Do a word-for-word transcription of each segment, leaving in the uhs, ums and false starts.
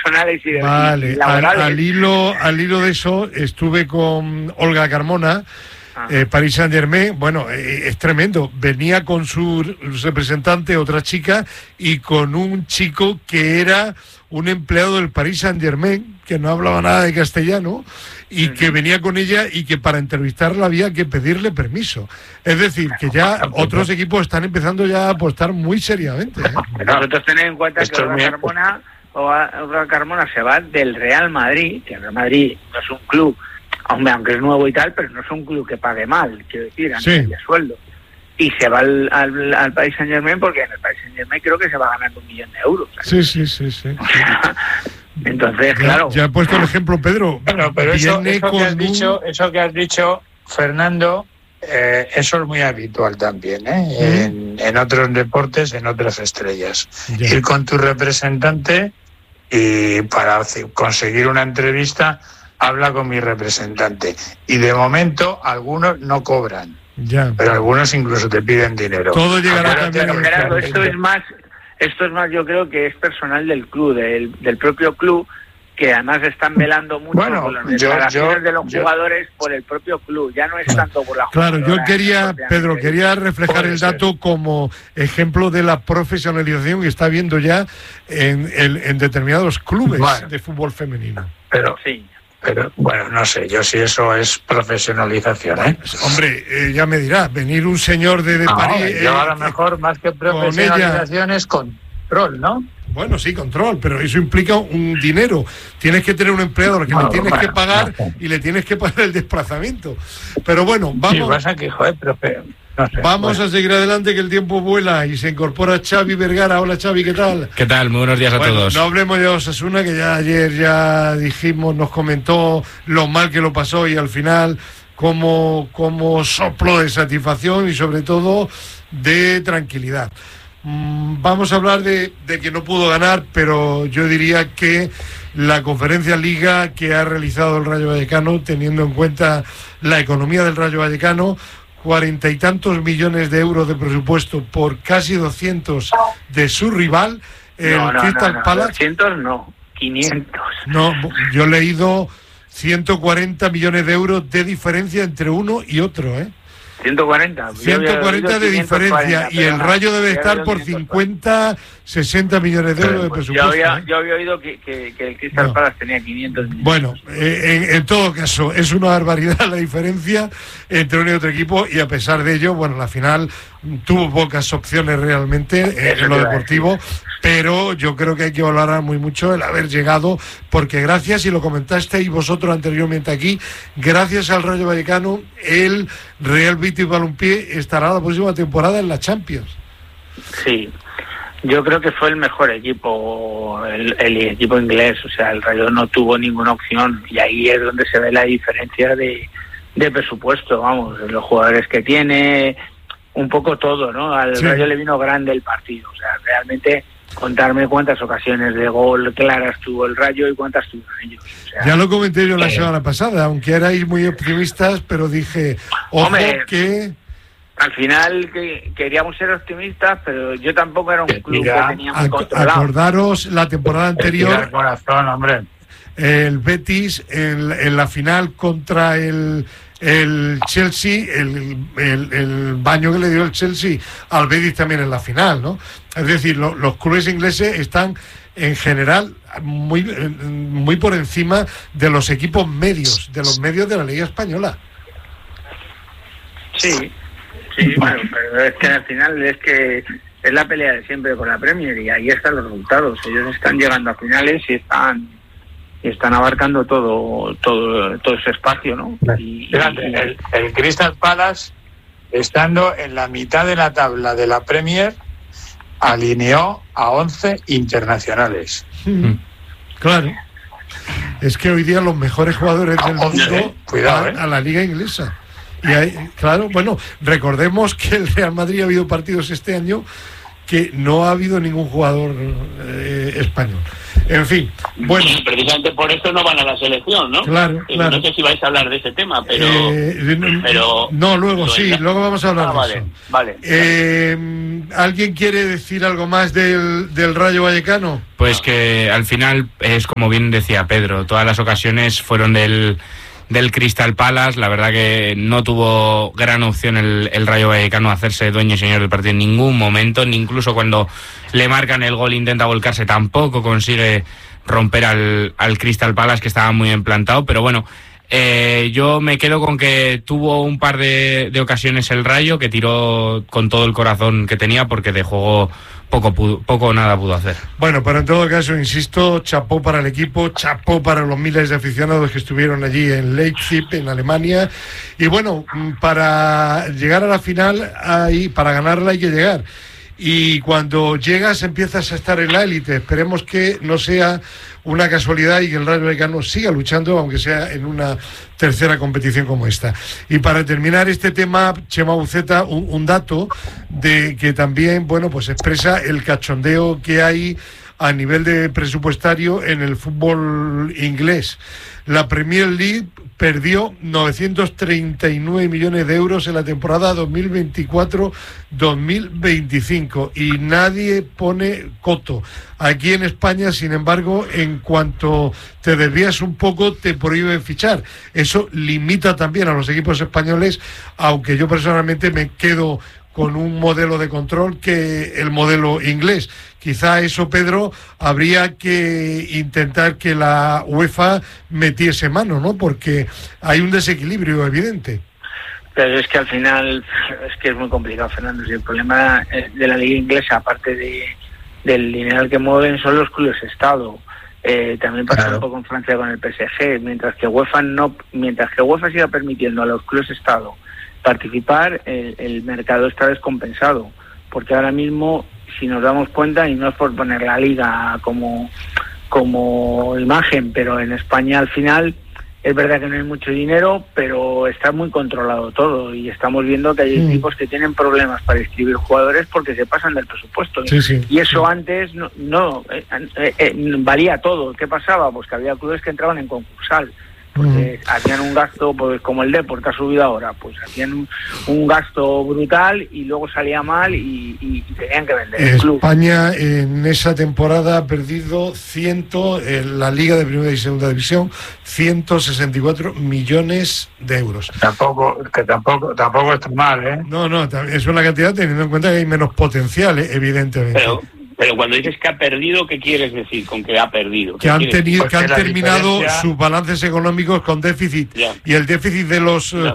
personales y, de, vale. y laborales. Al, al, hilo, al hilo de eso, estuve con Olga Carmona, eh, Paris Saint-Germain. Bueno, eh, es tremendo. Venía con su representante, otra chica, y con un chico que era un empleado del Paris Saint-Germain, que no hablaba nada de castellano, y que venía con ella y que para entrevistarla había que pedirle permiso. Es decir, que ya otros equipos están empezando ya a apostar muy seriamente, ¿eh? Nosotros tenemos en cuenta que Olga Carmona, Olga Carmona se va del Real Madrid, que el Real Madrid no es un club, hombre, aunque es nuevo y tal, pero no es un club que pague mal, quiero decir, a nivel de sueldo. Y se va al, al, al Paris Saint-Germain porque en el Paris Saint-Germain creo que se va a ganar un millón de euros, ¿sabes? Sí, sí, sí, sí. Entonces, ya, claro. Ya he puesto el ejemplo, Pedro. Bueno, pero eso, eso, que has dicho, eso que has dicho, Fernando, eh, eso es muy habitual también, ¿eh? ¿Mm? en, en otros deportes, en otras estrellas. Ya. Ir con tu representante y para conseguir una entrevista, habla con mi representante. Y de momento, algunos no cobran. Ya. Pero algunos incluso te piden dinero. Todo llegará también. Pero, Gerardo, esto es más, esto es más, yo creo que es personal del club, del, del propio club, que además están velando mucho bueno, por las declaraciones de los yo, jugadores por el propio club, ya no es claro. tanto por la Claro, yo quería, Pedro, quería reflejar el dato ser. como ejemplo de la profesionalización que está habiendo ya en, en, en determinados clubes bueno, de fútbol femenino. Pero sí. Pero, bueno, no sé, yo si eso es profesionalización, ¿eh? Hombre, eh, ya me dirás, venir un señor de, de no, París... Yo eh, a lo mejor, más que profesionalización, es control, ¿no? Bueno, sí, control, pero eso implica un dinero. Tienes que tener un empleador que no, le tienes bueno, que pagar no. y le tienes que pagar el desplazamiento. Pero bueno, vamos... Sí, pasa que, joder, pero... No sé, Vamos bueno. a seguir adelante, que el tiempo vuela y se incorpora Xavi Vergara. Hola, Xavi, ¿qué tal? ¿Qué tal? Muy buenos días a bueno, todos. No hablemos de Osasuna, que ya ayer ya dijimos, nos comentó lo mal que lo pasó y al final como, como soplo de satisfacción y sobre todo de tranquilidad. Mm, vamos a hablar de, de que no pudo ganar, pero yo diría que la conferencia liga que ha realizado el Rayo Vallecano, teniendo en cuenta la economía del Rayo Vallecano, cuarenta y tantos millones de euros de presupuesto por casi doscientos de su rival, el no, no, Crystal no, no, Palace. doscientos no, quinientos. No, yo he leído ciento cuarenta millones de euros de diferencia entre uno y otro, ¿eh? ciento cuarenta. ciento cuarenta de diferencia y el Rayo debe estar por cincuenta, sesenta millones de euros de presupuesto. Yo había, ¿eh? yo había oído que, que, que el Crystal no. Palace tenía quinientos millones. Bueno, eh, en, en todo caso, es una barbaridad la diferencia entre uno y otro equipo y a pesar de ello, bueno, la final tuvo pocas opciones realmente eh, en lo deportivo, pero yo creo que hay que valorar muy mucho el haber llegado, porque gracias, y lo comentasteis vosotros anteriormente aquí, gracias al Rayo Vallecano, el Real Betis Balompié estará la próxima temporada en la Champions. Sí, yo creo que fue el mejor equipo, el, el equipo inglés, o sea, el Rayo no tuvo ninguna opción y ahí es donde se ve la diferencia de, de presupuesto, vamos, los jugadores que tiene, un poco todo, ¿no? Al sí. Rayo le vino grande el partido, o sea, realmente contarme cuántas ocasiones de gol claras tuvo el Rayo y cuántas tuvieron ellos. O sea, ya lo comenté yo la eh, semana pasada, aunque erais muy optimistas, pero dije, ojo hombre, que... Al final que, queríamos ser optimistas, pero yo tampoco era un club Mira, que tenía muy controlado. Acordaros la temporada anterior, el corazón, hombre. El Betis en, en la final contra el... el Chelsea, el, el, el baño que le dio el Chelsea al Betis también en la final, ¿no? Es decir, lo, los clubes ingleses están en general muy, muy por encima de los equipos medios, de los medios de la Liga Española. Sí, sí, bueno, pero es que al final es que es la pelea de siempre con la Premier y ahí están los resultados. Ellos están llegando a finales y están están abarcando todo todo todo ese espacio, ¿no? Y, Fíjate, y... el, el Crystal Palace, estando en la mitad de la tabla de la Premier, alineó a once internacionales. Mm. Claro. Es que hoy día los mejores jugadores del mundo Cuidado, van eh. a la liga inglesa. Y hay, claro, bueno, recordemos que el Real Madrid ha habido partidos este año que no ha habido ningún jugador eh, español. En fin, bueno. Y precisamente por eso no van a la selección, ¿no? Claro, eh, claro. No sé si vais a hablar de ese tema, pero... Eh, pero no, luego sí, ya... luego vamos a hablar ah, de vale, eso. Vale. Eh, ¿Alguien quiere decir algo más del, del Rayo Vallecano? Pues que al final es como bien decía Pedro, todas las ocasiones fueron del... del Crystal Palace. La verdad que no tuvo gran opción el, el Rayo Vallecano a hacerse dueño y señor del partido en ningún momento, ni incluso cuando le marcan el gol intenta volcarse, tampoco consigue romper al, al Crystal Palace, que estaba muy implantado. Pero bueno, eh, yo me quedo con que tuvo un par de, de ocasiones el Rayo, que tiró con todo el corazón que tenía, porque de juego poco pudo, poco o nada pudo hacer. Bueno, pero en todo caso, insisto, chapó para el equipo, chapó para los miles de aficionados que estuvieron allí en Leipzig, en Alemania. Y bueno, para llegar a la final, hay, para ganarla hay que llegar. Y cuando llegas empiezas a estar en la élite. Esperemos que no sea una casualidad y que el Rayo Vallecano siga luchando, aunque sea en una tercera competición como esta. Y para terminar este tema, Chema Buceta, un, un dato de que también, bueno, pues expresa el cachondeo que hay a nivel de presupuestario en el fútbol inglés. La Premier League perdió novecientos treinta y nueve millones de euros en la temporada dos mil veinticuatro dos mil veinticinco y nadie pone coto. Aquí en España, sin embargo, en cuanto te desvías un poco, te prohíben fichar. Eso limita también a los equipos españoles, aunque yo personalmente me quedo con un modelo de control que el modelo inglés. Quizá eso, Pedro, habría que intentar que la UEFA metiese mano, ¿no? Porque hay un desequilibrio evidente. Pero es que al final es que es muy complicado, Fernando. Si el problema de la liga inglesa, aparte de del dinero que mueven, son los clubes Estado. Eh, también pasa claro. un poco en Francia con el P S G, mientras que UEFA no, mientras que UEFA siga permitiendo a los clubes Estado participar, el, el mercado está descompensado, porque ahora mismo, si nos damos cuenta, y no es por poner la liga como como imagen, pero en España al final es verdad que no hay mucho dinero, pero está muy controlado todo, y estamos viendo que hay mm. equipos que tienen problemas para inscribir jugadores porque se pasan del presupuesto. Sí, sí, y eso sí. antes no, no eh, eh, eh, valía todo. ¿Qué pasaba? Pues que había clubes que entraban en concursal, porque mm. hacían un gasto, pues como el Depor que ha subido ahora, pues hacían un, un gasto brutal y luego salía mal y, y, y tenían que vender el club. España en esa temporada ha perdido ciento en la Liga de Primera y Segunda División ciento sesenta y cuatro millones de euros. Tampoco, que tampoco, tampoco está mal, ¿eh? No, no, es una cantidad teniendo en cuenta que hay menos potencial, ¿eh? Evidentemente. Pero... Pero cuando dices que ha perdido, ¿qué quieres decir con que ha perdido? Que han, tenido, pues que han terminado diferencia... sus balances económicos con déficit. Ya. Y el déficit de los Ya.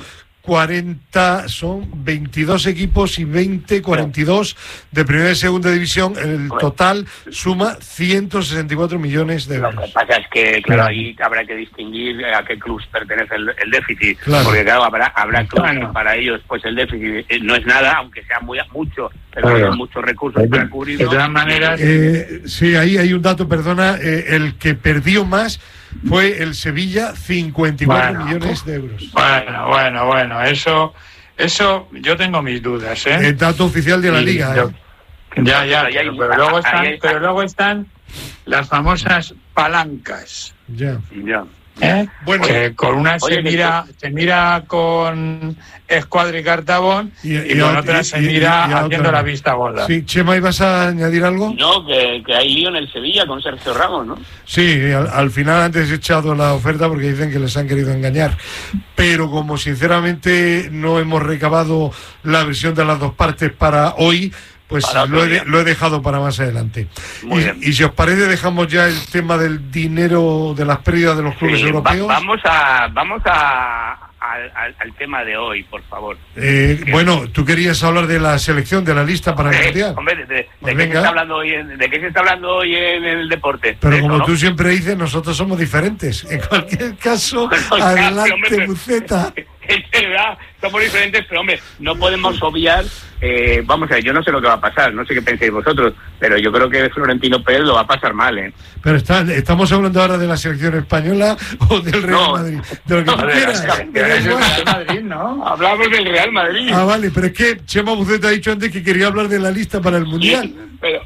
cuarenta son veintidós equipos y veinte, cuarenta y dos de primera y segunda división. El total suma ciento sesenta y cuatro millones de euros. Lo que pasa es que, claro, ahí habrá que distinguir a qué clubes pertenece el, el déficit. Claro. Porque, claro, habrá, habrá clubes Claro. que para ellos pues el déficit no es nada, aunque sea muy mucho, pero Claro. hay muchos recursos para cubrirlo. De todas maneras... Eh, sí, ahí hay un dato, perdona, eh, el que perdió más fue el Sevilla, cincuenta y cuatro Bueno, millones de euros. Bueno, bueno, bueno, eso, eso yo tengo mis dudas, ¿eh? El dato oficial de la Sí, liga. yo- ¿eh? Ya, ya, Ahí hay- pero, pero luego ahí están, hay- pero luego están las famosas palancas, Ya. Ya. ¿eh? Bueno. Que con una Oye, se que mira, se mira con Escuadra y Cartabón Y- y, y con a- otra y- se y- mira y a haciendo otra la no. vista gorda. Sí, Chema, ¿ibas a añadir algo? No, que, que hay lío en el Sevilla con Sergio Ramos, ¿no? Sí, al, al final antes he echado la oferta porque dicen que les han querido engañar, pero como sinceramente no hemos recabado la versión de las dos partes para hoy, pues Para otro lo he, de- día. lo he dejado para más adelante. Muy Y, bien. y si os parece, dejamos ya el tema del dinero, de las pérdidas de los clubes Sí, europeos. va- vamos a vamos a, al, al- al tema de hoy, por favor. Eh, bueno, tú querías hablar de la selección, de la lista para el Eh, Mundial. hombre, ¿de, de Pues qué venga. se está hablando hoy en, ¿de qué se está hablando hoy en el deporte? Pero De eso, como ¿no? tú siempre dices, nosotros somos diferentes. En cualquier caso, Bueno, ya, adelante, hombre, Buceta. Es verdad, somos diferentes, pero hombre, no podemos obviar, eh, vamos a ver, yo no sé lo que va a pasar, no sé qué pensáis vosotros, pero yo creo que Florentino Pérez lo va a pasar mal, ¿eh? Pero está, ¿estamos hablando ahora de la selección española o del Real No. Madrid? De lo que No, tú de la quieras. selección. Me da Eso igual. es de Madrid, ¿no? Hablamos del Real Madrid. Ah, vale, pero es que Chema Buceta ha dicho antes que quería hablar de la lista para el Mundial. Sí, pero,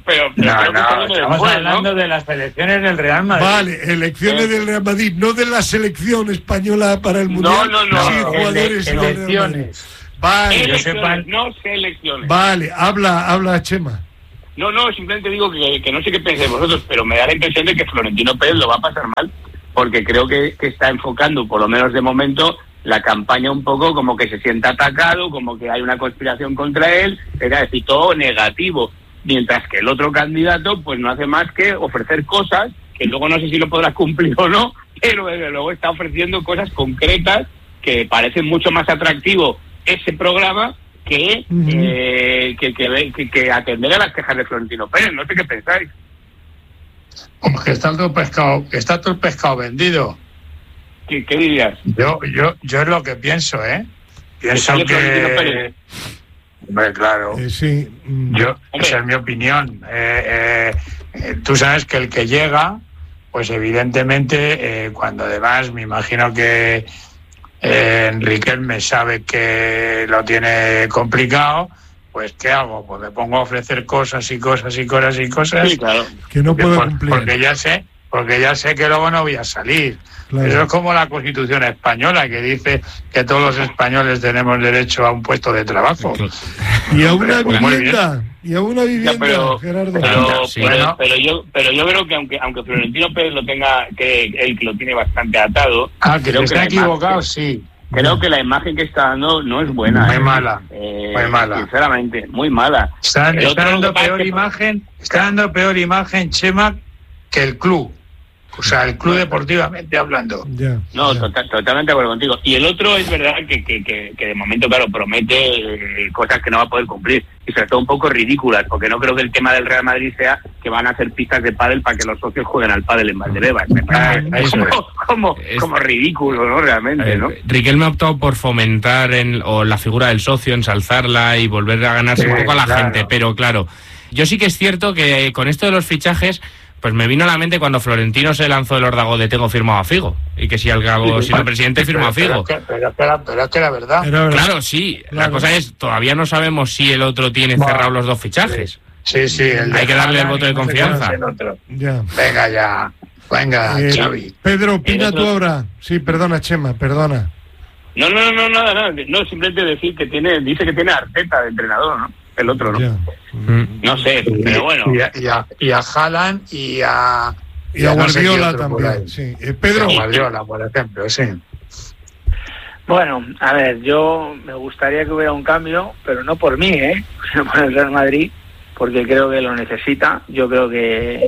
pero, pero no, creo que no, viene estamos después, hablando ¿no? de las elecciones del Real Madrid. Vale, elecciones Eh. del Real Madrid, no de la selección española para el Mundial. no, no, sin no, jugadores ele- del Real Madrid. elecciones. Vale, yo Elecciones, sepan- no selecciones. vale, habla, habla Chema. No, no, simplemente digo que, que no sé qué pensáis vosotros, pero me da la impresión de que Florentino Pérez lo va a pasar mal, porque creo que, que está enfocando, por lo menos de momento, la campaña un poco como que se sienta atacado, como que hay una conspiración contra él, es decir, todo negativo, mientras que el otro candidato pues no hace más que ofrecer cosas, que luego no sé si lo podrá cumplir o no, pero desde luego está ofreciendo cosas concretas que parecen mucho más atractivo ese programa que, Uh-huh. eh, que, que, que, que atender a las quejas de Florentino Pérez. No sé qué pensáis. Como que está todo el pescado, que está todo el pescado vendido. ¿Qué, qué dirías? Yo, yo, yo es lo que pienso, ¿eh? Pienso sale Florentino que, Pérez? hombre, claro. Eh, sí. mm, Yo, Hombre. esa es mi opinión. Eh, eh, eh, tú sabes que el que llega, pues evidentemente, eh, cuando además me imagino que eh, Riquelme sabe que lo tiene complicado, pues ¿qué hago? Pues me pongo a ofrecer cosas y cosas y cosas y cosas. Sí, claro. que no puede por- cumplir. porque ya sé, porque ya sé que luego no voy a salir. Claro. Eso es como la Constitución española, que dice que todos los españoles tenemos derecho a un puesto de trabajo. Y a Hombre, una pues muy vivienda, y a una vivienda, Ya, pero, Gerardo. pero, Sí. pero, Bueno. pero yo pero yo creo que aunque aunque Florentino Pérez lo tenga, que él que lo tiene bastante atado, Ah, que creo está la equivocado, imagen- sí. creo que la imagen que está dando no es buena. Muy ¿eh? mala, Eh, muy mala. Sinceramente, muy mala. Está, El está otro dando lo que pasa peor es que- imagen, está dando peor imagen Chema que el club. O sea, el club deportivamente hablando. Ya, No, ya. tota- totalmente de acuerdo contigo. Y el otro es verdad que, que, que, que de momento, claro, promete eh, cosas que no va a poder cumplir. Y sobre todo un poco ridículas, porque no creo que el tema del Real Madrid sea que van a hacer pistas de pádel para que los socios jueguen al pádel en Valdebebas. Me parece Ah, eso como, es. como, Es- como ridículo, ¿no? Realmente, Eh, ¿no? Riquelme ha optado por fomentar en, o la figura del socio, ensalzarla y volver a ganarse Sí, un poco a la claro. gente. Pero claro, yo sí que es cierto que con esto de los fichajes, pues me vino a la mente cuando Florentino se lanzó el órdago de tengo firmado a Figo. Y que si al cabo, si el presidente firma a Pero, Figo. pero, pero, pero, pero es que la verdad. Era verdad. Claro, sí. La Claro. cosa es, todavía no sabemos si el otro tiene Bueno, cerrados los dos fichajes. Sí, sí. El de Hay que darle el Haaland voto de y no sé confianza. cuál es el otro. Ya. Venga ya. Venga, Eh, Xavi. Pedro, opina El otro- tú ahora. Sí, perdona, Chema, perdona. No, no, no, nada, nada. No, simplemente decir que tiene, dice que tiene a Arteta de entrenador, ¿no? El otro, ¿no? Ya. Mm. No sé, pero bueno. Y a, y a, y a Haaland y a... Y a no sé qué Guardiola otro por también. ahí. Sí. Eh, Y Pedro, a Guardiola, por ejemplo, sí. Bueno, a ver, yo me gustaría que hubiera un cambio, pero no por mí, ¿eh? Sino por el Real Madrid, porque creo que lo necesita. Yo creo que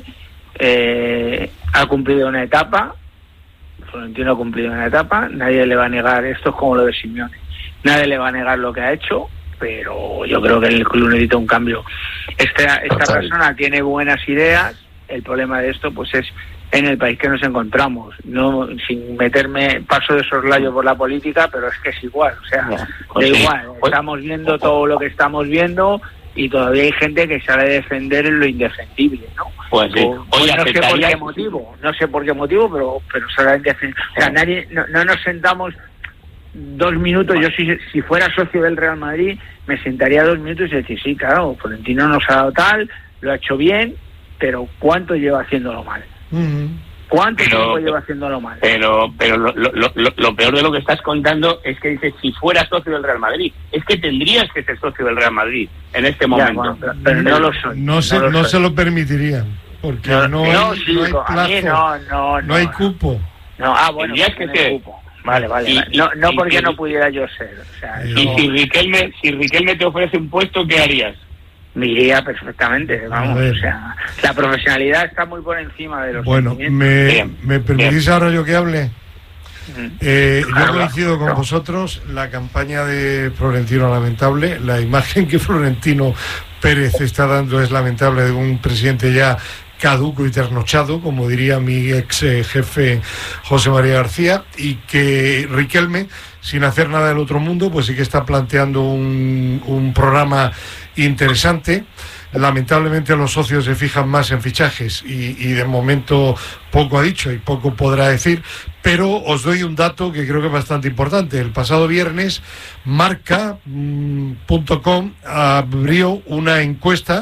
eh, ha cumplido una etapa, Florentino ha cumplido una etapa, nadie le va a negar, esto es como lo de Simeone, nadie le va a negar lo que ha hecho, pero yo creo que el club necesita un cambio. Esta, esta Total. persona tiene buenas ideas, el problema de esto pues es en el país que nos encontramos, no sin meterme paso de soslayo por la política, pero es que es igual, o sea, da Pues sí. igual, estamos viendo todo lo que estamos viendo y todavía hay gente que sale a defender lo indefendible, ¿no? Pues sí. O- Oye, no sé por aceptarías- qué motivo, no sé por qué motivo, pero pero sale a defender. O sea, nadie, no, no nos sentamos dos minutos. Yo si, si fuera socio del Real Madrid me sentaría dos minutos y decir, sí, claro, Florentino nos ha dado tal, lo ha hecho bien, pero ¿cuánto lleva haciéndolo mal? mm, ¿Cuánto Pero- tiempo lleva haciéndolo mal? Pero, pero lo, lo, lo, lo peor de lo que estás contando es que dices, si fuera socio del Real Madrid, es que tendrías que ser socio del Real Madrid en este Ya, momento. bueno, pero, pero no lo soy. no se, lo no soy. se lo permitirían, porque no, No, hay, no, sí, no hay a mí plazo, no, no, no hay no. cupo. No, ah, bueno, Tendrías porque que no hay ser. cupo. Vale, vale. Y- vale. No, no y- porque y- no pudiera yo ser. O sea, Y- eso Y si Riquelme, si Riquelme te ofrece un puesto, ¿qué harías? me iría perfectamente. Vamos, A ver. o sea, la profesionalidad está muy por encima de los Bueno, sentimientos. ¿me, Bien, ¿me permitís ahora yo que hable? Mm. Eh, Claro, yo coincido con claro. vosotros, la campaña de Florentino lamentable, la imagen que Florentino Pérez está dando es lamentable de un presidente ya caduco y trasnochado, como diría mi ex eh, jefe José María García, y que Riquelme, sin hacer nada del otro mundo, pues sí que está planteando un, un programa interesante. Lamentablemente los socios se fijan más en fichajes y, y de momento poco ha dicho y poco podrá decir, pero os doy un dato que creo que es bastante importante. El pasado viernes marca punto com abrió una encuesta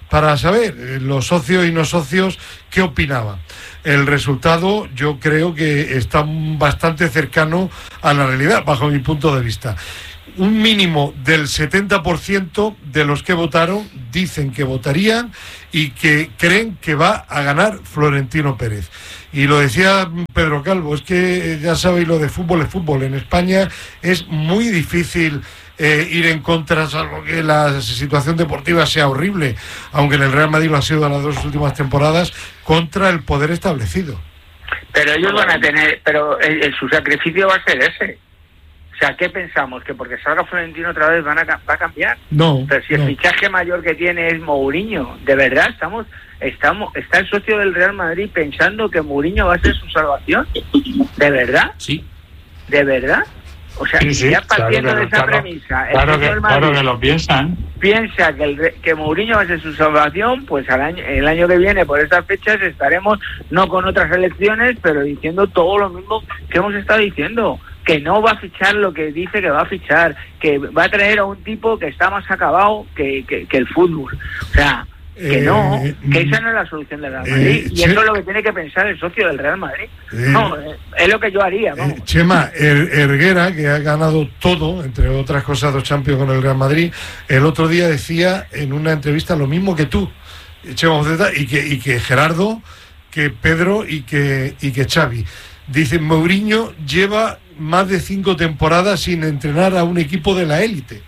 para saber eh, los socios y no socios qué opinaban. El resultado yo creo que está bastante cercano a la realidad, bajo mi punto de vista. Un mínimo del setenta por ciento de los que votaron dicen que votarían y que creen que va a ganar Florentino Pérez. Y lo decía Pedro Calvo, es que ya sabéis, lo de fútbol es fútbol. En España es muy difícil eh, ir en contra, salvo que la situación deportiva sea horrible, aunque en el Real Madrid lo ha sido en las dos últimas temporadas, contra el poder establecido. Pero ellos van a tener, pero el, el, su sacrificio va a ser ese. O sea, ¿qué pensamos? ¿Que porque salga Florentino otra vez van a, va a cambiar? No. Pero si el no. fichaje mayor que tiene es Mourinho, ¿de verdad estamos, estamos, está el socio del Real Madrid pensando que Mourinho va a ser su salvación? ¿De verdad? Sí. ¿De verdad? O sea, sí, sí, ya partiendo claro, de esa claro, premisa, el claro, socio que, del Madrid claro que lo piensan. piensa que, el, que Mourinho va a ser su salvación, pues al año, el año que viene, por estas fechas, estaremos no con otras elecciones, pero diciendo todo lo mismo que hemos estado diciendo. Que no va a fichar lo que dice que va a fichar, que va a traer a un tipo que está más acabado que, que, que el fútbol. O sea, que eh, no, que esa no es la solución del Real Madrid. Eh, y eso es lo que tiene que pensar el socio del Real Madrid. Eh, no, es lo que yo haría, vamos. Eh, Chema, er, Herguera, que ha ganado todo, entre otras cosas, dos Champions con el Real Madrid, el otro día decía en una entrevista lo mismo que tú, Chema Boceta, y que, y que Gerardo, que Pedro y que, y que Xavi. Dice, Mourinho lleva más de cinco temporadas sin entrenar a un equipo de la élite.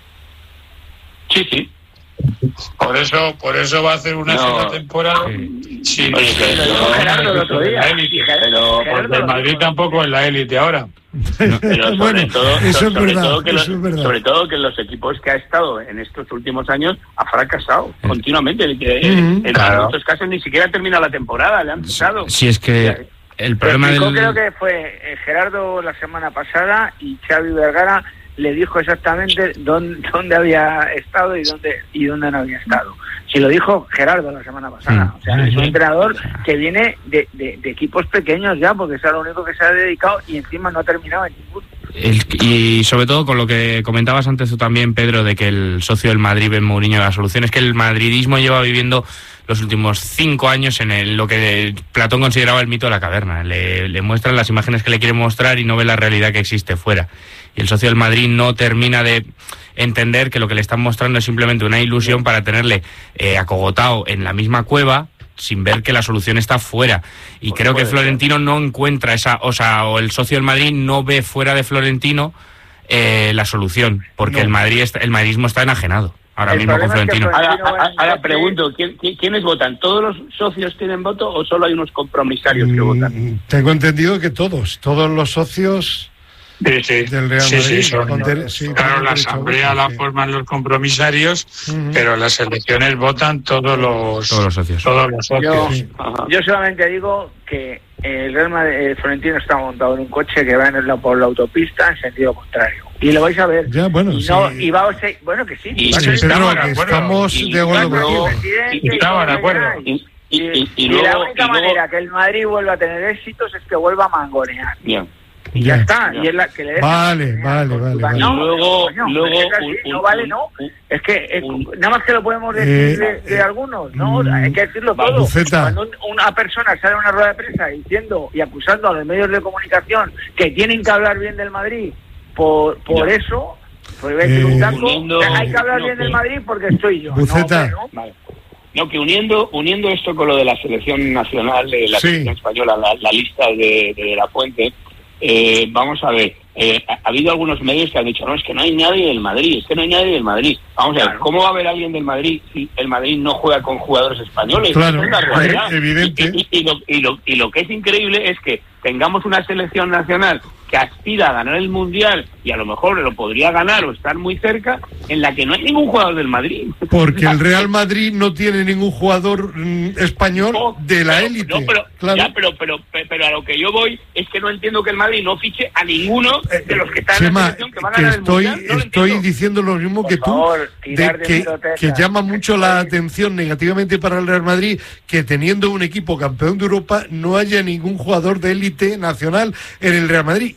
Sí, sí. Por eso, por eso va a hacer una no, sola temporada. Sí. Sí, Oye, pero, no, Gerardo el otro día. Pero porque el Madrid tampoco es la élite ahora. No, pero sobre bueno, todo, eso es sobre verdad, todo que eso los, es verdad. sobre todo que los equipos que ha estado en estos últimos años ha fracasado sí. continuamente. Que, Mm-hmm. en claro. muchos casos ni siquiera ha terminado la temporada, le han pisado. Si es que el problema del... Creo que fue eh, Gerardo la semana pasada y Xavi Vergara le dijo exactamente dónde, dónde había estado y dónde y dónde no había estado. Si lo dijo Gerardo la semana pasada. Mm. O sea, es un entrenador que viene de, de, de equipos pequeños ya, porque es a lo único que se ha dedicado y encima no ha terminado en ningún. El, y sobre todo con lo que comentabas antes tú también, Pedro, de que el socio del Madrid ve en Mourinho la solución, es que el madridismo lleva viviendo los últimos cinco años en el, lo que Platón consideraba el mito de la caverna. Le, le muestran las imágenes que le quiere mostrar y no ve la realidad que existe fuera. Y el socio del Madrid no termina de entender que lo que le están mostrando es simplemente una ilusión para tenerle eh, acogotado en la misma cueva, sin ver que la solución está fuera. Y creo que Florentino no encuentra esa, o sea, o el socio del Madrid no ve fuera de Florentino eh, la solución, porque no. el Madrid está, el madridismo está enajenado ahora el mismo con Florentino. Es Florentino ahora, ahora, ahora pregunto, ¿quién, ¿quiénes votan? ¿Todos los socios tienen voto o solo hay unos compromisarios que mm, votan? Tengo entendido que todos, todos los socios sí, sí. del Real sí, Madrid. Sí, son, con, sí, claro, la asamblea la sí. forman los compromisarios, uh-huh. pero las elecciones votan todos los, todos los socios. Todos los socios. Yo, sí. yo solamente digo que el Real Madrid, el Florentino está montado en un coche que va en la, por la autopista en sentido contrario. Y lo vais a ver. Ya, bueno, y sí. no, y va a ser, bueno, que sí. Y, va sí, a ser, Pedro, que estamos y, de acuerdo con y estamos de acuerdo. Y, y, y, y, luego, y la única y manera luego... que el Madrid vuelva a tener éxitos es que vuelva a mangonear. Bien. Y ya, ya está. Ya. Y es la que le deja vale, vale, vale, vale. No, luego, no, luego es así, un, no vale, no. Un, es que es, un, nada más que lo podemos decir eh, de, de eh, algunos, no, mm, hay que decirlo todo. Buceta. Cuando un, una persona sale a una rueda de prensa diciendo y acusando a los medios de comunicación que tienen que hablar bien del Madrid por por ya. eso, pues voy a decir eh, un taco, uniendo, hay que hablar no, bien del Madrid porque estoy yo. Buceta. No, no. Vale. No, que uniendo uniendo esto con lo de la selección nacional, de la sí. selección española, la, la lista de, de, de La Fuente, eh, vamos a ver, eh, ha, ha habido algunos medios que han dicho, no, es que no hay nadie del Madrid, es que no hay nadie del Madrid. Vamos a ver, claro. ¿Cómo va a haber alguien del Madrid si el Madrid no juega con jugadores españoles? Claro, es evidente. Y, y, y, lo, y, lo, y lo que es increíble es que tengamos una selección nacional que aspira a ganar el Mundial y a lo mejor lo podría ganar o estar muy cerca, en la que no hay ningún jugador del Madrid. Porque el Real Madrid no tiene ningún jugador mm, español no, de la élite. No, pero, claro. ya, pero, pero, pero a lo que yo voy es que no entiendo que el Madrid no fiche a ninguno de los que están Chema, en la selección que van a que ganar estoy, el Mundial. No estoy diciendo lo mismo Por que tú, favor, de de que, que llama mucho la atención negativamente para el Real Madrid que teniendo un equipo campeón de Europa no haya ningún jugador de élite nacional en el Real Madrid.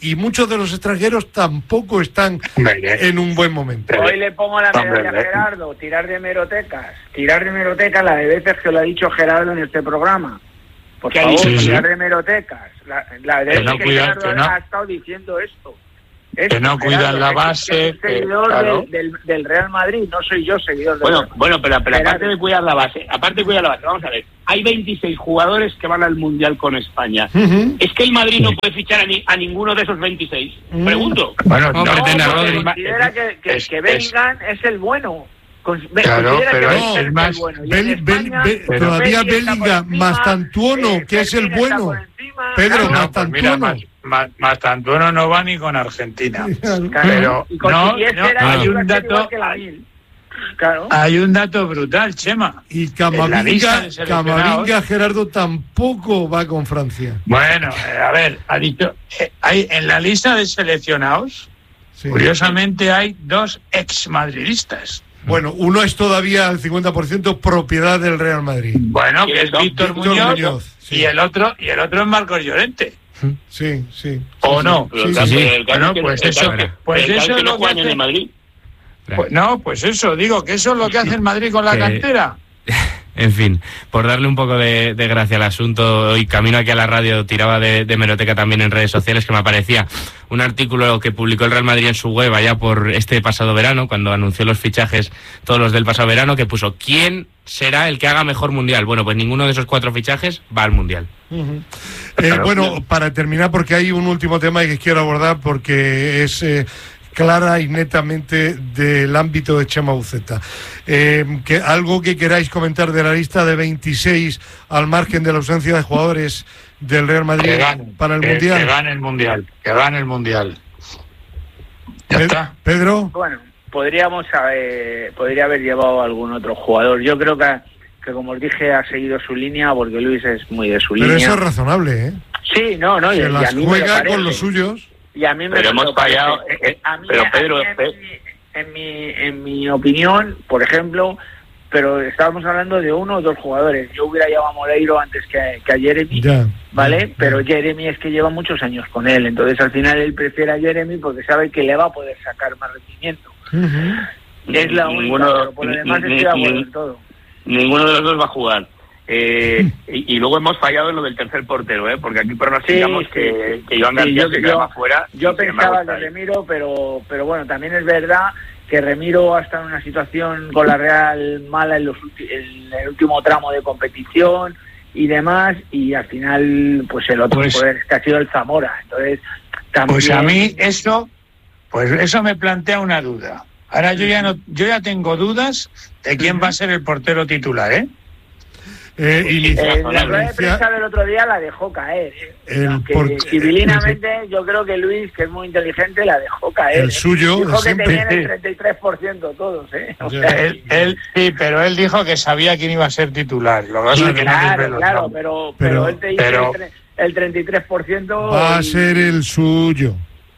y muchos de los extranjeros tampoco están en un buen momento. Hoy le pongo la medalla a Gerardo, tirar de hemerotecas, tirar de hemerotecas la de veces que lo ha dicho Gerardo en este programa. Por favor, sí, tirar sí. de hemerotecas. La, la de veces que, no que cuidan, Gerardo que no. ha estado diciendo esto. Esto, que no cuidan Gerardo, la base. Que, que seguidor que, claro. del, del, del Real Madrid, no soy yo seguidor del bueno, Real Madrid. Bueno, pero, pero aparte de cuidar la base, aparte de cuidar la base, vamos a ver, hay veintiséis jugadores que van al Mundial con España. Uh-huh. ¿Es que el Madrid no puede fichar a, ni, a ninguno de esos veintiséis? Uh-huh. Pregunto. Bueno, no, no, pretende no considera que, que, es, que Bellingham es, es el bueno. Claro, pero es el más bueno. Bel, Bel, Bel, pero todavía Bellingham, Mastantuono, eh, que es el bueno. Pedro, no, Mastantuono. Pues Mastantuono no va ni con Argentina. Claro. Pero y con no, no hay un dato. Claro. Hay un dato brutal, Chema. Y Camavinga, Camavinga Gerardo tampoco va con Francia. Bueno, eh, a ver, ha dicho, eh, hay en la lista de seleccionados, sí. Curiosamente hay dos exmadridistas. Bueno, uno es todavía al cincuenta por ciento propiedad del Real Madrid. Bueno, que es Víctor Muñoz, Muñoz sí. y el otro y el otro es Marcos Llorente. Sí, sí. ¿O sí, no? Sí, sí, sí. Bueno, pues eso, pues eso es lo que hace Madrid. Pues no, pues eso, digo que eso es lo que hace el Madrid con la cantera. En fin, por darle un poco de, de gracia al asunto, hoy camino aquí a la radio tiraba de, de hemeroteca también en redes sociales, que me aparecía un artículo que publicó el Real Madrid en su web allá por este pasado verano, cuando anunció los fichajes, todos los del pasado verano, que puso ¿quién será el que haga mejor mundial? Bueno, pues ninguno de esos cuatro fichajes va al mundial. Uh-huh. eh, bueno, para terminar, porque hay un último tema que quiero abordar, porque es... Eh, clara y netamente del ámbito de Chema Uceta. Eh, que algo que queráis comentar de la lista de veintiséis al margen de la ausencia de jugadores del Real Madrid gane, para el que, Mundial. Que gane el Mundial, que gane el Mundial. Ya Pe- está. Pedro. Bueno, podríamos haber, podría haber llevado a algún otro jugador. Yo creo que, que como os dije, ha seguido su línea, porque Luis es muy de su Pero línea. Pero eso es razonable, ¿eh? Sí, no, no. Se y, las y a mí juega con los suyos. Y a mí me pero hemos fallado eh, a mí, pero a Pedro mí, en, mi, en mi en mi opinión, por ejemplo, pero estábamos hablando de uno o dos jugadores. Yo hubiera llevado a Moreiro antes que, que a Jeremy, ya, ¿vale? Ya, pero ya. Jeremy es que lleva muchos años con él, entonces al final él prefiere a Jeremy porque sabe que le va a poder sacar más rendimiento. Uh-huh. Es la única, ninguno, pero por lo demás ni, estoy de acuerdo en todo. Ninguno de los dos va a jugar. Eh, y, y luego hemos fallado en lo del tercer portero, ¿eh? Porque aquí pronosticamos sí, que, sí, que Joan García sí, se quedaba fuera. Yo pensaba que Remiro, pero pero bueno, también es verdad que Remiro ha estado en una situación con la Real mala en, los ulti- en el último tramo de competición y demás, y al final pues el otro pues, poder que ha sido el Zamora. Entonces también... Pues a mí eso, pues eso me plantea una duda. Ahora yo ya no, yo ya tengo dudas de quién va a ser el portero titular, ¿eh? Eh, y eh, la rueda de prensa del otro día la dejó caer. ¿eh? El que, por... civilinamente, yo creo que Luis, que es muy inteligente, la dejó caer. El suyo. Dijo que siempre... tenían el treinta y tres por ciento todos. ¿eh? O sea, él, él, sí, pero él dijo que sabía quién iba a ser titular. Lo sí, que claro, no claro, pero, pero, pero él te dice pero... el treinta y tres por ciento. Va a y... ser el suyo.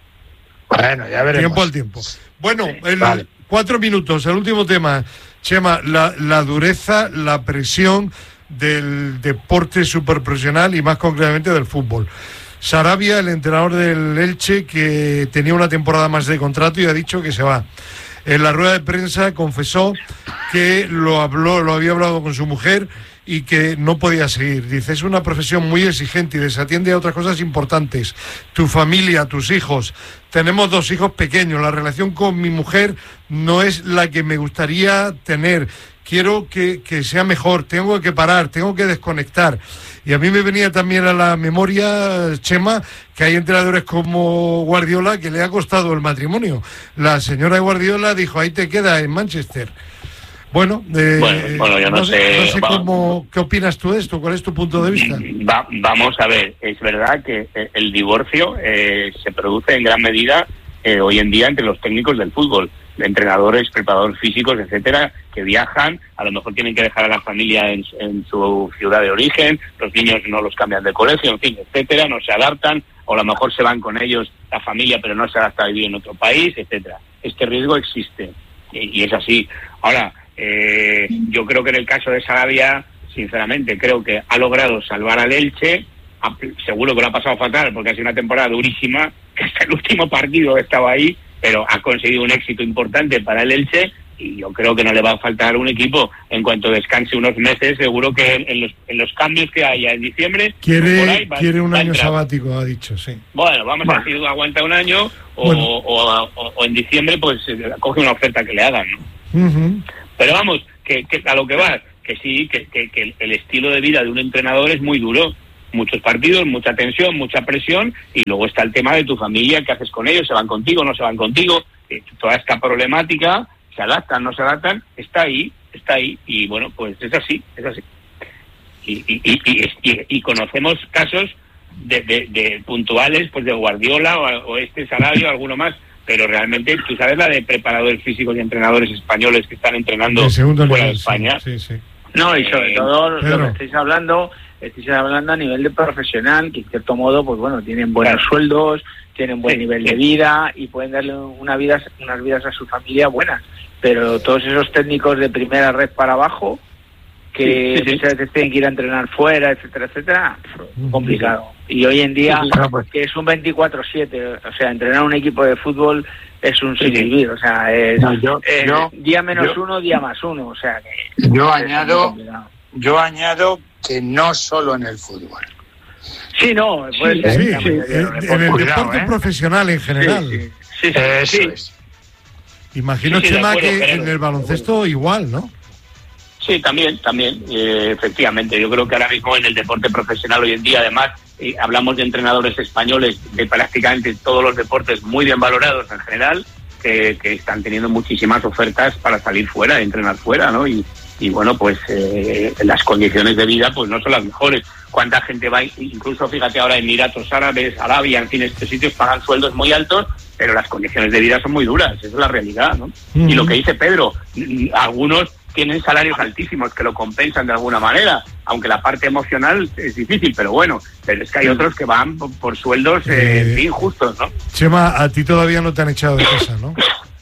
Bueno, ya veremos. Tiempo al tiempo. Bueno, sí, el, vale. cuatro minutos, el último tema. Chema, la, la dureza, la presión del deporte superprofesional y más concretamente del fútbol. Sarabia, el entrenador del Elche, que tenía una temporada más de contrato y ha dicho que se va. En la rueda de prensa confesó que lo habló, lo había hablado con su mujer y que no podía seguir. Dice, es una profesión muy exigente y desatiende a otras cosas importantes. Tu familia, tus hijos. Tenemos dos hijos pequeños. La relación con mi mujer no es la que me gustaría tener. Quiero que, que sea mejor, tengo que parar, tengo que desconectar. Y a mí me venía también a la memoria, Chema, que hay entrenadores como Guardiola que le ha costado el matrimonio. La señora Guardiola dijo, ahí te queda en Manchester. Bueno, eh, bueno, bueno, yo no, no sé, sé, no sé cómo, ¿qué opinas tú de esto? ¿Cuál es tu punto de vista? Va, vamos a ver, es verdad que el divorcio eh, se produce en gran medida eh, hoy en día entre los técnicos del fútbol, de entrenadores, preparadores físicos, etcétera, que viajan, a lo mejor tienen que dejar a la familia en, en su ciudad de origen, los niños no los cambian de colegio, en fin, etcétera, no se adaptan, o a lo mejor se van con ellos la familia, pero no se adapta a vivir en otro país, etcétera. Este riesgo existe, y, y es así. Ahora, eh, yo creo que en el caso de Sarabia, sinceramente, creo que ha logrado salvar al Elche, seguro que lo ha pasado fatal, porque ha sido una temporada durísima, que hasta el último partido estaba ahí, pero ha conseguido un éxito importante para el Elche, y yo creo que no le va a faltar un equipo. En cuanto descanse unos meses, seguro que en los, en los cambios que haya en diciembre quiere, por ahí va, quiere un va año entrar. sabático, ha dicho, sí. Bueno, vamos bueno. a ver si aguanta un año o, bueno. o, o, o en diciembre pues coge una oferta que le hagan, ¿no? Uh-huh. Pero vamos, que, que a lo que va, que sí, que, que, que el estilo de vida de un entrenador es muy duro. Muchos partidos, mucha tensión, mucha presión, y luego está el tema de tu familia, qué haces con ellos, se van contigo, no se van contigo, eh, toda esta problemática, se adaptan, no se adaptan, está ahí, está ahí, y bueno, pues es así, es así. Y, y, y, y, y, y conocemos casos de, de, de puntuales, pues de Guardiola o, o este Salario, alguno más, pero realmente tú sabes la de preparadores físicos y entrenadores españoles que están entrenando de segundo fuera nivel, de España. Sí, sí, sí. No, y sobre Eh, todo Pedro. lo que estáis hablando, estáis hablando a nivel de profesional, que en cierto modo, pues bueno, tienen buenos Claro. sueldos, tienen buen Sí, nivel sí. de vida y pueden darle una vida, unas vidas a su familia buenas. Pero todos esos técnicos de primera red para abajo, que Sí, sí, sí. muchas veces tienen que ir a entrenar fuera, etcétera, etcétera, complicado. Y hoy en día, Sí, sí. pues, que es un veinticuatro siete, o sea, entrenar un equipo de fútbol es un Sí, sin sí. vivir, o sea, es, No, yo- es yo- día menos yo- uno, día más uno, o sea, que Yo es añado, muy complicado. yo añado que no solo en el fútbol. Sí, no, puede ser. Sí, la sí, mayoría de los en, en deportes. el Cuidado, deporte ¿eh? profesional en general. Sí, sí, sí, sí, Eso sí. es. Imagino, Sí, sí, de Chema, acuerdo, que Gerardo, en el de baloncesto igual, ¿no? Sí, también, también, eh, efectivamente. Yo creo que ahora mismo en el deporte profesional hoy en día, además, eh, hablamos de entrenadores españoles de prácticamente todos los deportes muy bien valorados en general, que, que están teniendo muchísimas ofertas para salir fuera, entrenar fuera, ¿no? Y, y bueno, pues eh, las condiciones de vida pues no son las mejores. ¿Cuánta gente va? Incluso fíjate ahora en Emiratos Árabes, Arabia, en fin, estos sitios pagan sueldos muy altos, pero las condiciones de vida son muy duras, esa es la realidad, ¿no? Mm. Y lo que dice Pedro, mm, algunos tienen salarios altísimos que lo compensan de alguna manera, aunque la parte emocional es difícil, pero bueno, pero es que hay otros que van por, por sueldos eh, Eh, en fin, justos, ¿no? Chema, a ti todavía no te han echado de casa, ¿no?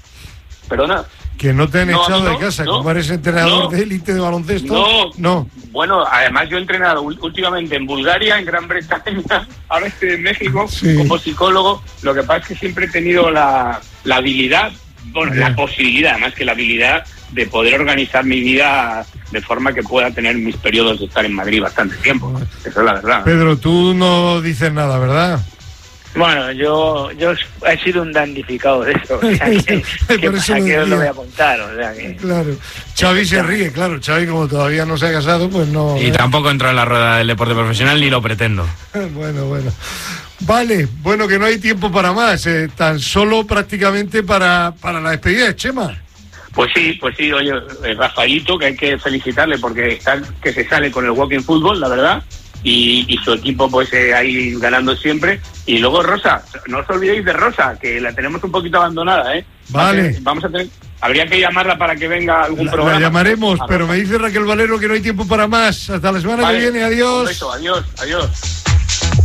Perdona. Que no te han No, echado no, de casa, no, como eres entrenador no. de élite de baloncesto. No, no. Bueno, además yo he entrenado ul- últimamente en Bulgaria, en Gran Bretaña, ahora estoy en México Sí. como psicólogo. Lo que pasa es que siempre he tenido la, la habilidad, bueno, Ya. la posibilidad, más que la habilidad, de poder organizar mi vida de forma que pueda tener mis periodos de estar en Madrid bastante tiempo. Eso es la verdad. Pedro, tú no dices nada, ¿verdad? Bueno, yo yo he sido un damnificado de eso, o sea, que, que Por eso para lo qué os decía. lo voy a contar, o sea, que... Claro. Xavi se ríe, claro. Xavi, como todavía no se ha casado, pues no. Y tampoco entro en la rueda del deporte profesional ni lo pretendo. Bueno, bueno. Vale, bueno, que no hay tiempo para más. eh, tan solo prácticamente para, para la despedida de Chema. Pues sí, pues sí, oye, eh, Rafaelito, que hay que felicitarle porque está que se sale con el Walking Fútbol, la verdad, y, y su equipo pues eh, ahí ganando siempre. Y luego Rosa, no os olvidéis de Rosa, que la tenemos un poquito abandonada, ¿eh? Vale. Vamos a tener, habría que llamarla para que venga a algún La, programa. la llamaremos, A pero Rosa. me dice Raquel Valero que no hay tiempo para más. Hasta la semana Vale, que viene. un Adiós. beso, adiós, adiós.